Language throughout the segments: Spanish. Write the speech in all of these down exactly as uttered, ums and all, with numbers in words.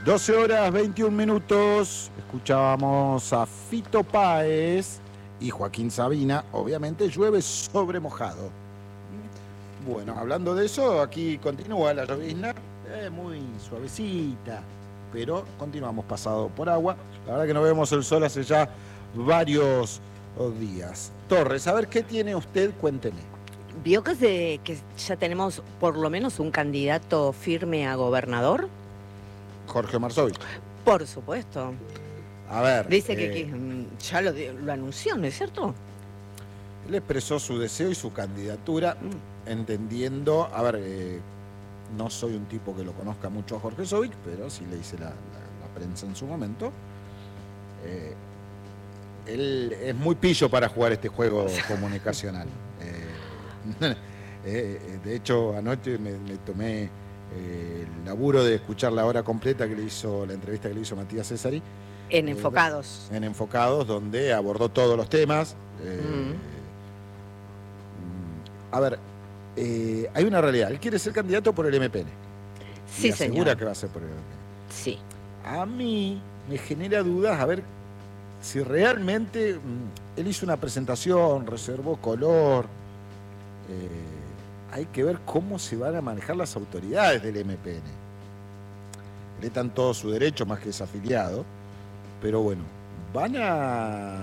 doce horas veintiún minutos, escuchábamos a Fito Páez y Joaquín Sabina, obviamente llueve sobre mojado. Bueno, hablando de eso, aquí continúa la llovizna, eh, muy suavecita, pero continuamos pasado por agua. La verdad que no vemos el sol hace ya varios días. Torres, a ver, ¿qué tiene usted? Cuénteme. ¿Vio que, se, que ya tenemos por lo menos un candidato firme a gobernador? Jorge Marsovich. Por supuesto. A ver. Dice eh, que, que ya lo, lo anunció, ¿no es cierto? Él expresó su deseo y su candidatura, mm. entendiendo, a ver, eh, no soy un tipo que lo conozca mucho a Jorge Sovich, pero sí le hice la, la, la prensa en su momento. Eh, él es muy pillo para jugar este juego comunicacional. Eh, eh, de hecho, anoche me, me tomé eh, el laburo de escuchar la hora completa que le hizo, la entrevista que le hizo Matías Cesari. En eh, Enfocados. En Enfocados, donde abordó todos los temas. Eh, mm. A ver, eh, hay una realidad. Él quiere ser candidato por el M P N. Sí, y asegura señor. que va a ser por el M P N. Sí. A mí me genera dudas, a ver, si realmente mmm, él hizo una presentación, reservó color. Eh, hay que ver cómo se van a manejar las autoridades del M P N. Le dan todo su derecho, más que es afiliado. Pero bueno, ¿van a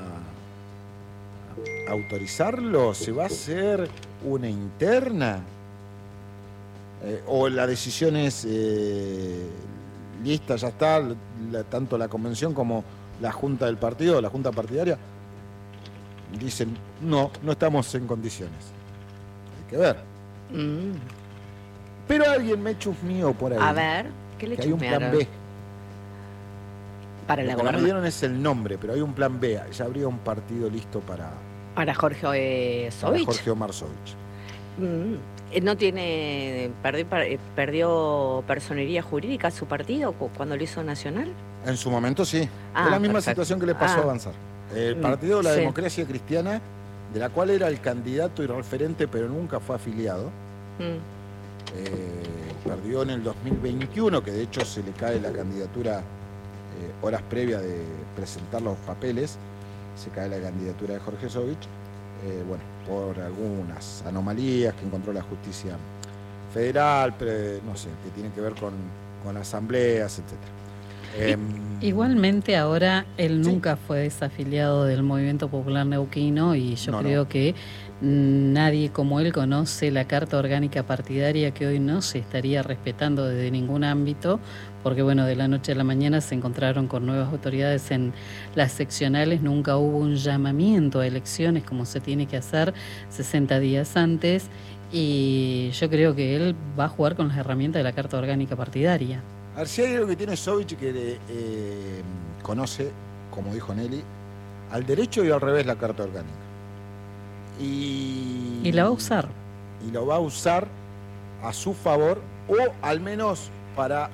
autorizarlo? ¿Se va a hacer una interna? Eh, ¿O la decisión es eh, lista, ya está, la, tanto la convención como la junta del partido, la junta partidaria? Dicen, no, no estamos en condiciones. Hay que ver. Mm. Pero alguien me chusmeó por ahí. A ver, ¿qué le que hay un plan chusmearon? B. Para la Lo que no me gobernación. dieron es el nombre, pero hay un plan B. Ya habría un partido listo para, Para Jorge eh, para Sovich. Jorge Omar Sovich. Mm, ¿No tiene, perdió, perdió personería jurídica su partido cuando lo hizo nacional? En su momento sí. Ah, es la misma perfecto. situación que le pasó Ah. a Avanzar. El Partido de la Sí. Democracia Cristiana, de la cual era el candidato y referente, pero nunca fue afiliado. Mm. Eh, perdió en el dos mil veintiuno, que de hecho se le cae la candidatura eh, horas previas de presentar los papeles. Se cae la candidatura de Jorge Sovich. Eh, bueno, por algunas anomalías que encontró la justicia federal, pero, no sé, que tienen que ver con, con asambleas, etcétera. Eh, Igualmente ahora él ¿sí? nunca fue desafiliado del Movimiento Popular Neuquino y yo no, creo no. que nadie como él conoce la Carta Orgánica Partidaria, que hoy no se estaría respetando desde ningún ámbito, porque bueno, de la noche a la mañana se encontraron con nuevas autoridades en las seccionales, nunca hubo un llamamiento a elecciones como se tiene que hacer sesenta días antes, y yo creo que él va a jugar con las herramientas de la Carta Orgánica Partidaria. A ver, si hay algo que tiene Sovich que eh, conoce, como dijo Nelly, al derecho y al revés la Carta Orgánica. Y, y la va a usar. Y lo va a usar a su favor, o al menos para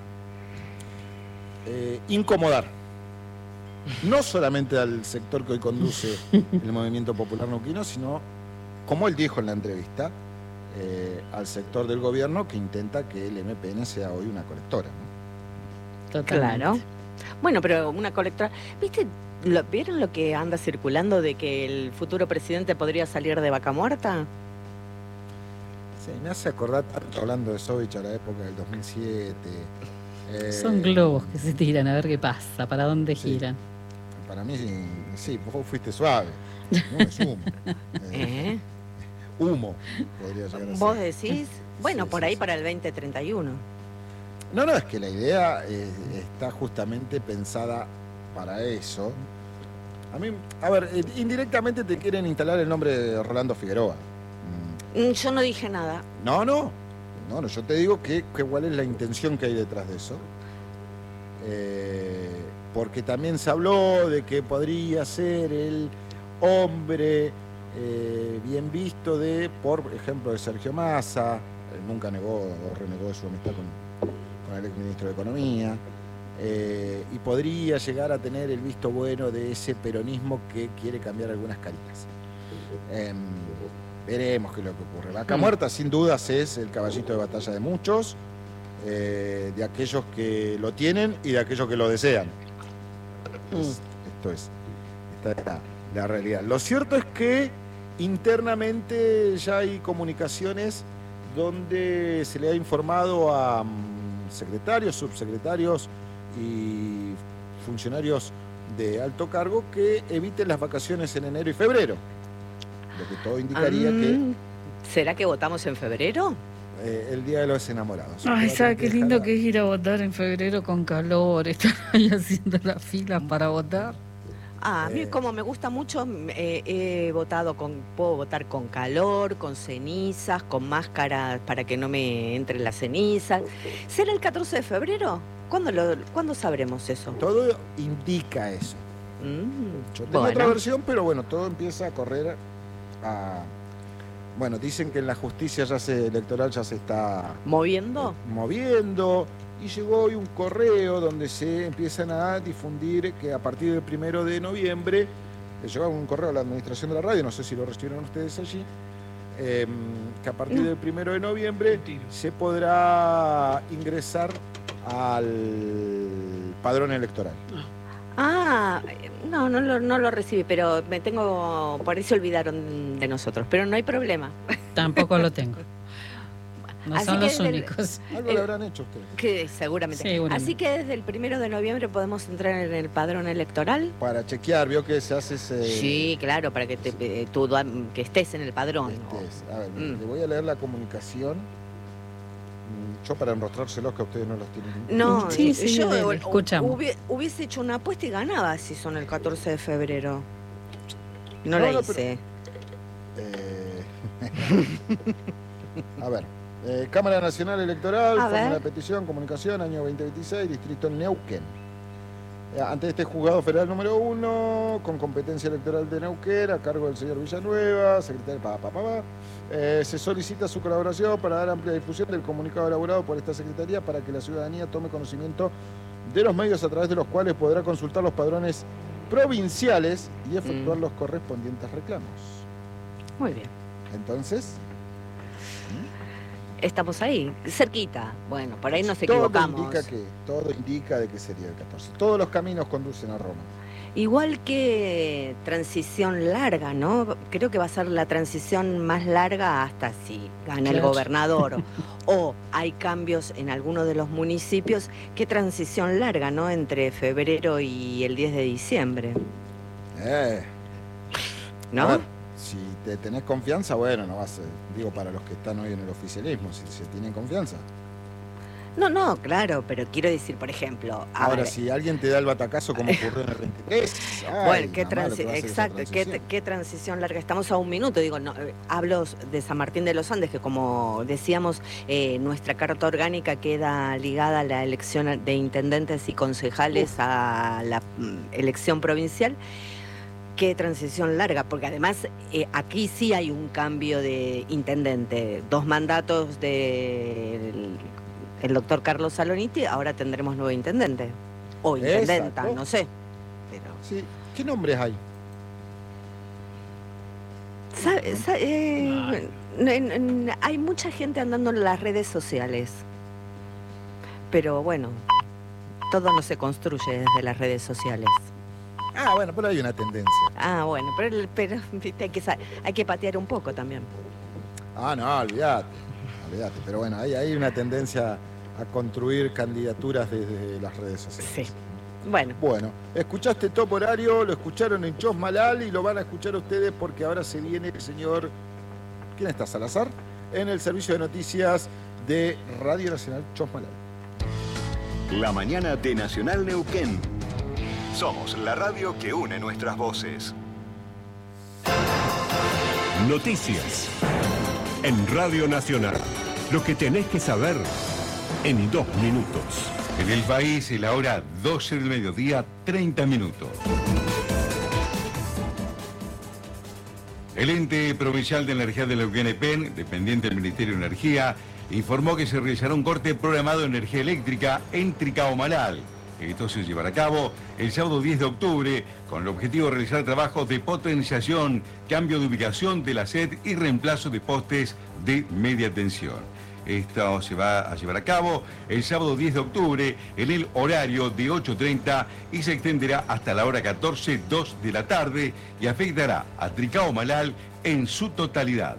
eh, incomodar. No solamente al sector que hoy conduce el Movimiento Popular Neuquino, sino, como él dijo en la entrevista, eh, al sector del gobierno que intenta que el M P N sea hoy una colectora, ¿no? Totalmente. Claro. Bueno, pero una colectora... ¿Viste? Lo, ¿Vieron lo que anda circulando de que el futuro presidente podría salir de vaca muerta? Sí, me hace acordar tanto hablando de Sovich a la época del dos mil siete. Eh, Son globos que se tiran a ver qué pasa, para dónde sí. giran. Para mí, sí, vos fuiste suave. No es humo. Eh, ¿Eh? Humo, podría llegar a ser. ¿Vos decís? Bueno, Sí, por sí, ahí sí. para el veinte treinta y uno. No, no, es que la idea eh, está justamente pensada para eso. A mí, a ver, eh, indirectamente te quieren instalar el nombre de Rolando Figueroa. Mm, Yo no dije nada. No, no, no, no, yo te digo que, que cuál es la intención que hay detrás de eso. Eh, porque también se habló de que podría ser el hombre eh, bien visto de, por ejemplo, de Sergio Massa. Eh, nunca negó o renegó de su amistad con, con el exministro de Economía. Eh, y podría llegar a tener el visto bueno de ese peronismo que quiere cambiar algunas caritas. Eh, veremos qué es lo que ocurre. Vaca Mm. Muerta, sin dudas, es el caballito de batalla de muchos. eh, de aquellos que lo tienen y de aquellos que lo desean. Mm. Es, esto es, esta es la, la realidad. Lo cierto es que internamente ya hay comunicaciones donde se le ha informado a um, secretarios, subsecretarios y funcionarios de alto cargo que eviten las vacaciones en enero y febrero. Lo que todo indicaría Mm, que ¿Será que votamos en febrero? eh, el Día de los Enamorados. Ay, ¿sabes qué lindo Dejar- que es ir a votar en febrero con calor? Estar ahí haciendo las filas para votar. Ah, a mí Eh. como me gusta mucho, eh, he votado con, puedo votar con calor, con cenizas, con máscara para que no me entre las cenizas. ¿Será el catorce de febrero? ¿Cuándo, lo, ¿cuándo sabremos eso? Todo indica eso. Mm, Yo tengo bueno. otra versión, pero bueno, todo empieza a correr a... Bueno, dicen que en la justicia ya se, electoral ya se está ¿Moviendo? moviendo y llegó hoy un correo donde se empiezan a difundir que a partir del primero de noviembre, le llegó un correo a la administración de la radio, no sé si lo recibieron ustedes allí, eh, que a partir No. del primero de noviembre se podrá ingresar al padrón electoral. Ah, no, no lo, no lo recibí, pero me tengo, por ahí se olvidaron de nosotros, pero no hay problema. Tampoco lo tengo. No Así son que los desde el- únicos. Algo El- le habrán hecho ustedes. Que seguramente. Seguramente. Así que desde el primero de noviembre podemos entrar en el padrón electoral. Para chequear, vio que se hace ese... Sí, claro, para que te, eh, tú da- que estés en el padrón. Este, a ver, Mm. le voy a leer la comunicación. Mm, Yo para enrostrárselos que a ustedes no los tienen. No, Sí, sí, yo dele, hu- escuchamos. hubie- hubiese hecho una apuesta y ganaba si son el catorce de febrero. No, No, la no, hice. Eh, a ver, eh, Cámara Nacional Electoral, A fórmula ver. de petición, comunicación, año veinte veintiséis, distrito Neuquén. Eh, ante este juzgado federal número uno, con competencia electoral de Neuquén, a cargo del señor Villanueva, secretario, pa, pa, pa, pa, eh, se solicita su colaboración para dar amplia difusión del comunicado elaborado por esta secretaría para que la ciudadanía tome conocimiento de los medios a través de los cuales podrá consultar los padrones provinciales y efectuar Mm. los correspondientes reclamos. Muy bien. Entonces, Estamos ahí, cerquita. Bueno, por ahí nos todo equivocamos. indica que todo indica de que sería el catorce. Todos los caminos conducen a Roma. Igual que transición larga, ¿no? Creo que va a ser la transición más larga hasta si gana el Claro. gobernador o hay cambios en algunos de los municipios. Qué transición larga, ¿no? Entre febrero y el diez de diciembre, Eh, ¿no? a ver, si te tenés confianza, bueno, no vas a, digo para los que están hoy en el oficialismo, si se tienen confianza. No, no, claro, pero quiero decir, por ejemplo, a Ahora, ver, si alguien te da el batacazo como ocurrió en el veintitrés, ay, bueno, qué nada más lo que transi- va a hacer esa exacto, qué, transición. qué transición larga. Estamos a un minuto, digo, no, eh, hablo de San Martín de los Andes, que como decíamos, eh, nuestra carta orgánica queda ligada a la elección de intendentes y concejales a la mm, elección provincial. Qué transición larga, porque además eh, aquí sí hay un cambio de intendente, dos mandatos del el doctor Carlos Saloniti, ahora tendremos nuevo intendente, o intendenta, Exacto. no sé, pero... Sí. ¿Qué nombres hay? Sa- sa- eh, n- n- hay mucha gente andando en las redes sociales, pero bueno, todo no se construye desde las redes sociales. Ah, bueno, pero hay una tendencia. Ah, bueno, pero, el- pero viste, hay, que, sa- hay que patear un poco también. Ah, no, olvídate, olvídate. Pero bueno, hay, hay una tendencia a construir candidaturas desde las redes sociales. Sí. Bueno, Bueno, escuchaste Top Horario, lo escucharon en Chosmalal y lo van a escuchar ustedes porque ahora se viene el señor, ¿quién está? Salazar, en el servicio de noticias de Radio Nacional Chosmalal. La mañana de Nacional Neuquén. Somos la radio que une nuestras voces. Noticias. En Radio Nacional. Lo que tenés que saber en dos minutos. En el país, es la hora doce del mediodía, treinta minutos. El ente provincial de energía de Neuquén, E P E N, dependiente del Ministerio de Energía, informó que se realizará un corte programado de energía eléctrica en Tricao-Malal. Esto se llevará a cabo el sábado diez de octubre con el objetivo de realizar trabajos de potenciación, cambio de ubicación de la sed y reemplazo de postes de media tensión. Esto se va a llevar a cabo el sábado diez de octubre en el horario de ocho treinta y se extenderá hasta la hora catorce, dos de la tarde y afectará a Tricao Malal en su totalidad.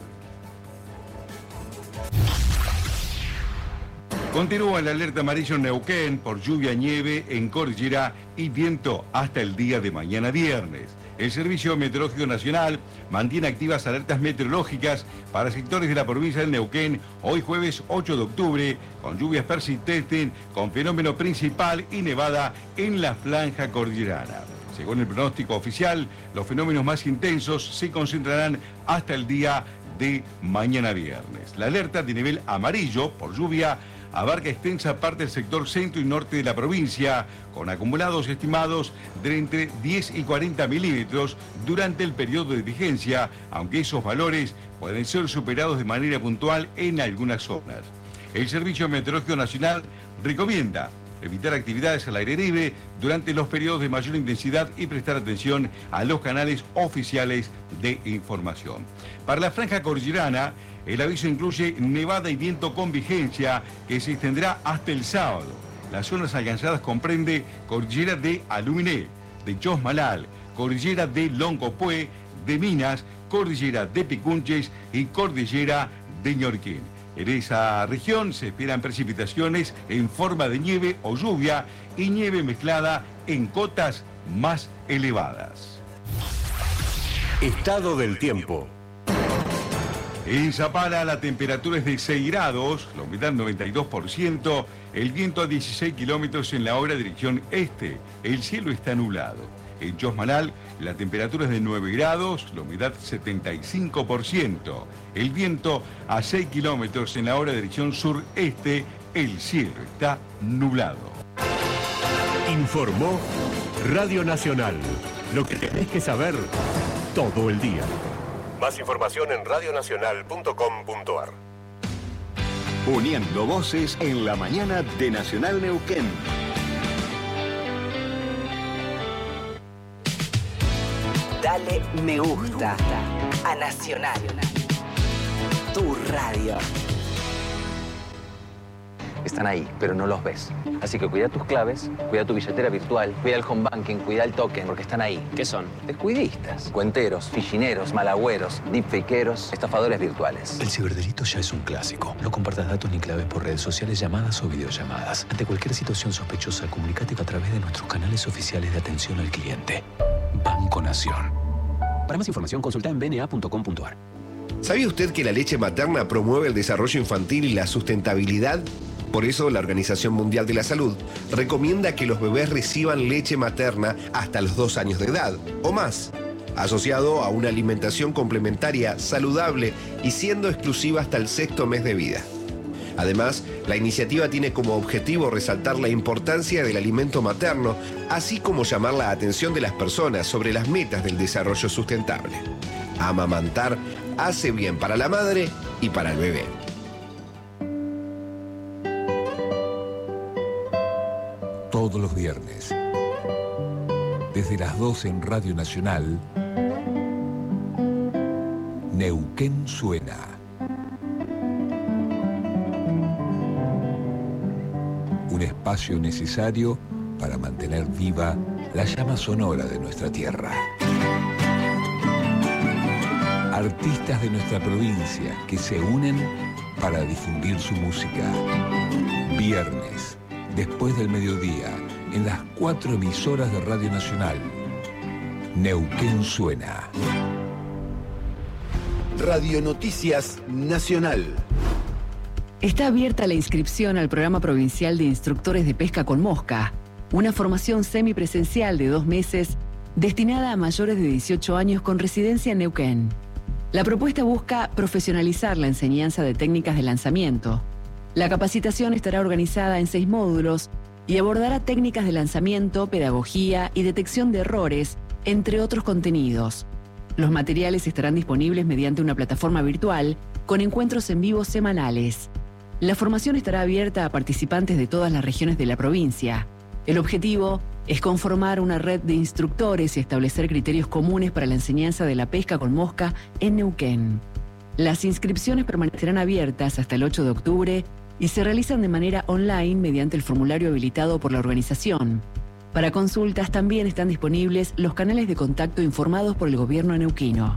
Continúa el alerta amarillo en Neuquén por lluvia, nieve en cordillera y viento hasta el día de mañana viernes. El Servicio Meteorológico Nacional mantiene activas alertas meteorológicas para sectores de la provincia del Neuquén hoy jueves ocho de octubre, con lluvias persistentes, con fenómeno principal y nevada en la franja cordillerana. Según el pronóstico oficial, los fenómenos más intensos se concentrarán hasta el día de mañana viernes. La alerta de nivel amarillo por lluvia abarca extensa parte del sector centro y norte de la provincia, con acumulados estimados de entre diez y cuarenta milímetros durante el periodo de vigencia, aunque esos valores pueden ser superados de manera puntual en algunas zonas. El Servicio Meteorológico Nacional recomienda evitar actividades al aire libre durante los periodos de mayor intensidad y prestar atención a los canales oficiales de información. Para la franja cordillerana, el aviso incluye nevada y viento con vigencia que se extenderá hasta el sábado. Las zonas alcanzadas comprende cordillera de Aluminé, de Chosmalal, cordillera de Loncopué, de Minas, cordillera de Picunches y cordillera de Ñorquén. En esa región se esperan precipitaciones en forma de nieve o lluvia y nieve mezclada en cotas más elevadas. Estado del tiempo. En Zapala la temperatura es de seis grados, la humedad noventa y dos por ciento, el viento a dieciséis kilómetros en la hora dirección este, el cielo está nublado. En Chosmalal la temperatura es de nueve grados, la humedad setenta y cinco por ciento, el viento a seis kilómetros en la hora dirección sur-este, el cielo está nublado. Informó Radio Nacional, lo que tenés que saber todo el día. Más información en radionacional punto com punto ar. Uniendo voces en la mañana de Nacional Neuquén. Dale me gusta a Nacional, tu radio. Están ahí, pero no los ves. Así que cuida tus claves, cuida tu billetera virtual, cuida el home banking, cuida el token, porque están ahí. ¿Qué son? Descuidistas, cuenteros, fichineros, malagüeros, deepfakeros, estafadores virtuales. El ciberdelito ya es un clásico. No compartas datos ni claves por redes sociales, llamadas o videollamadas. Ante cualquier situación sospechosa, comunícate a través de nuestros canales oficiales de atención al cliente. Banco Nación. Para más información, consulta en b n a punto com punto ar. ¿Sabía usted que la leche materna promueve el desarrollo infantil y la sustentabilidad? Por eso, la Organización Mundial de la Salud recomienda que los bebés reciban leche materna hasta los dos años de edad o más, asociado a una alimentación complementaria, saludable y siendo exclusiva hasta el sexto mes de vida. Además, la iniciativa tiene como objetivo resaltar la importancia del alimento materno, así como llamar la atención de las personas sobre las metas del desarrollo sustentable. Amamantar hace bien para la madre y para el bebé. Todos los viernes, desde las doce en Radio Nacional, Neuquén Suena. Un espacio necesario para mantener viva la llama sonora de nuestra tierra. Artistas de nuestra provincia que se unen para difundir su música. Viernes, después del mediodía, en las cuatro emisoras de Radio Nacional. Neuquén Suena. Radio Noticias Nacional. Está abierta la inscripción al Programa Provincial de Instructores de Pesca con Mosca, una formación semipresencial de dos meses destinada a mayores de dieciocho años con residencia en Neuquén. La propuesta busca profesionalizar la enseñanza de técnicas de lanzamiento. La capacitación estará organizada en seis módulos y abordará técnicas de lanzamiento, pedagogía y detección de errores, entre otros contenidos. Los materiales estarán disponibles mediante una plataforma virtual con encuentros en vivo semanales. La formación estará abierta a participantes de todas las regiones de la provincia. El objetivo es conformar una red de instructores y establecer criterios comunes para la enseñanza de la pesca con mosca en Neuquén. Las inscripciones permanecerán abiertas hasta el ocho de octubre y se realizan de manera online mediante el formulario habilitado por la organización. Para consultas también están disponibles los canales de contacto informados por el gobierno neuquino.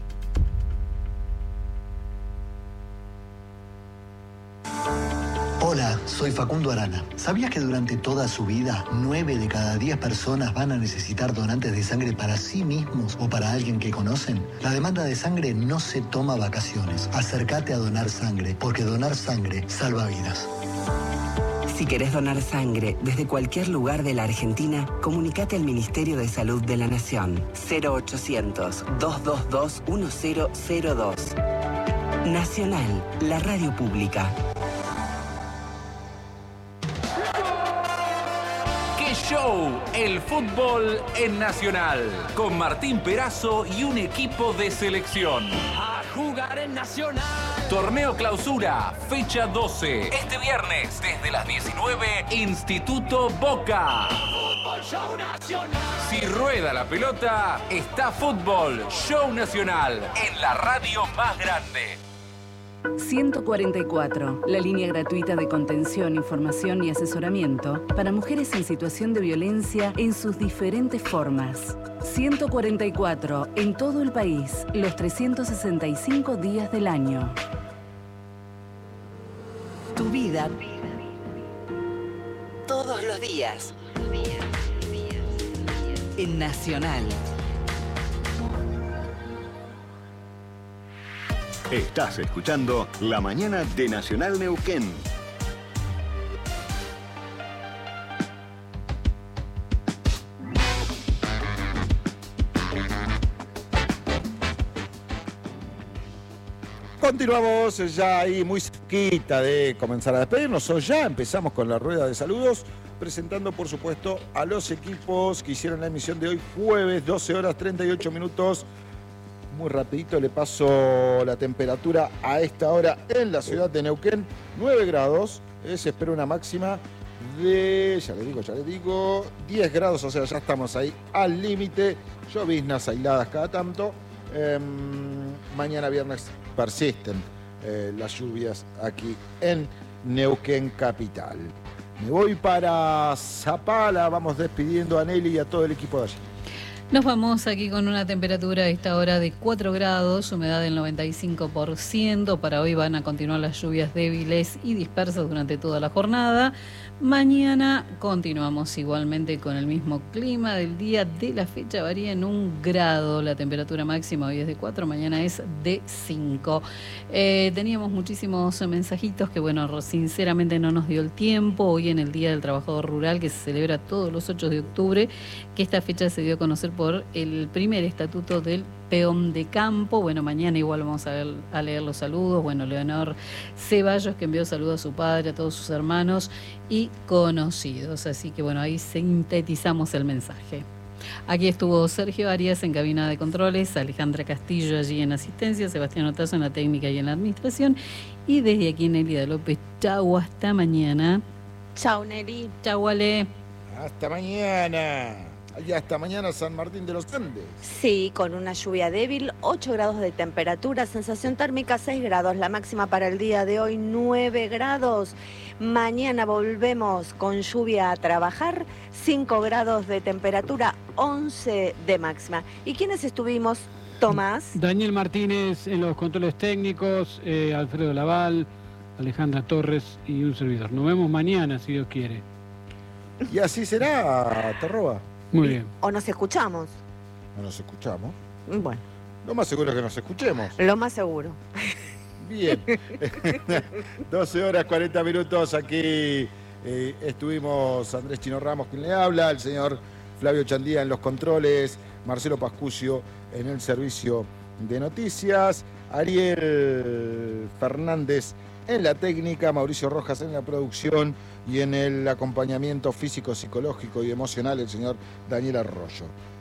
Hola, soy Facundo Arana. ¿Sabías que durante toda su vida, nueve de cada diez personas van a necesitar donantes de sangre para sí mismos o para alguien que conocen? La demanda de sangre no se toma vacaciones. Acércate a donar sangre, porque donar sangre salva vidas. Si querés donar sangre desde cualquier lugar de la Argentina, comunicate al Ministerio de Salud de la Nación. cero ochocientos, dos dos dos, uno cero cero dos. Nacional, la radio pública. Show, el fútbol en Nacional, con Martín Perazo y un equipo de selección. A jugar en Nacional. Torneo Clausura, fecha doce. Este viernes, desde las diecinueve, Instituto Boca. Fútbol Show Nacional. Si rueda la pelota, está Fútbol Show Nacional, en la radio más grande. ciento cuarenta y cuatro, la línea gratuita de contención, información y asesoramiento para mujeres en situación de violencia en sus diferentes formas. ciento cuarenta y cuatro, en todo el país, los trescientos sesenta y cinco días del año. Tu vida, todos los días, en Nacional. Estás escuchando La Mañana de Nacional Neuquén. Continuamos ya ahí muy cerquita de comenzar a despedirnos. O ya empezamos con la rueda de saludos, presentando por supuesto a los equipos que hicieron la emisión de hoy, jueves, doce horas treinta y ocho minutos. Muy rapidito le paso la temperatura a esta hora en la ciudad de Neuquén, nueve grados, eh, se espera una máxima de, ya le digo, ya le digo, diez grados, o sea, ya estamos ahí al límite, lloviznas aisladas cada tanto. Eh, mañana viernes persisten eh, las lluvias aquí en Neuquén capital. Me voy para Zapala, vamos despidiendo a Nelly y a todo el equipo de allí. Nos vamos aquí con una temperatura a esta hora de cuatro grados, humedad del noventa y cinco por ciento. Para hoy van a continuar las lluvias débiles y dispersas durante toda la jornada. Mañana continuamos igualmente con el mismo clima del día de la fecha. Varía en un grado la temperatura máxima. Hoy es de cuatro, mañana es de cinco. Eh, teníamos muchísimos mensajitos que, bueno, sinceramente no nos dio el tiempo. Hoy en el Día del Trabajador Rural, que se celebra todos los ocho de octubre, que esta fecha se dio a conocer por el primer estatuto del peón de campo. Bueno, mañana igual vamos a, ver, a leer los saludos. Bueno, Leonor Ceballos, que envió saludos a su padre, a todos sus hermanos y conocidos. Así que bueno, ahí sintetizamos el mensaje. Aquí estuvo Sergio Arias en cabina de controles, Alejandra Castillo allí en asistencia, Sebastián Otazo en la técnica y en la administración. Y desde aquí Nelida López, chau, hasta mañana. Chau, Nelly. Chau, Ale. Hasta mañana. Y hasta mañana San Martín de los Andes. Sí, con una lluvia débil, ocho grados de temperatura, sensación térmica seis grados, la máxima para el día de hoy nueve grados. Mañana volvemos con lluvia a trabajar, cinco grados de temperatura, once de máxima. ¿Y quiénes estuvimos, Tomás? Daniel Martínez en los controles técnicos, eh, Alfredo Laval, Alejandra Torres y un servidor. Nos vemos mañana, si Dios quiere. Y así será, Torroba. Muy bien. ¿O nos escuchamos? ¿O nos escuchamos? Bueno. Lo más seguro es que nos escuchemos. Lo más seguro. Bien. doce horas cuarenta minutos aquí. Eh, estuvimos Andrés Chino Ramos, quien le habla, el señor Flavio Chandía en los controles, Marcelo Pascucio en el servicio de noticias, Ariel Fernández en la técnica, Mauricio Rojas en la producción y en el acompañamiento físico, psicológico y emocional el señor Daniel Arroyo.